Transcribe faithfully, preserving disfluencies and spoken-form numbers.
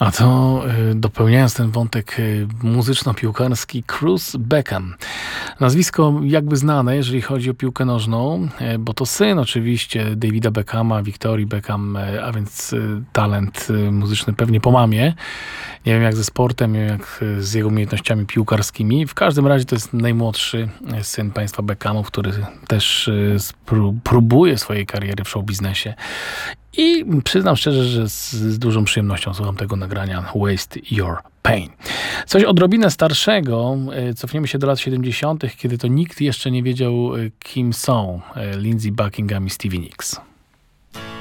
A to y, dopełniając ten wątek y, muzyczno-piłkarski, Cruz Beckham. Nazwisko jakby znane, jeżeli chodzi o piłkę nożną, y, bo to syn oczywiście Davida Beckhama, Victorii Beckham, y, a więc y, talent y, muzyczny pewnie po mamie. Nie wiem jak ze sportem, nie wiem jak y, z jego umiejętnościami piłkarskimi. W każdym razie to jest najmłodszy y, syn państwa Beckhamów, który też y, spró- próbuje swojej kariery w showbiznesie. I przyznam szczerze, że z, z dużą przyjemnością słucham tego nagrania Waste Your Pain. Coś odrobinę starszego, cofniemy się do lat siedemdziesiątych, kiedy to nikt jeszcze nie wiedział, kim są Lindsey Buckingham i Stevie Nicks.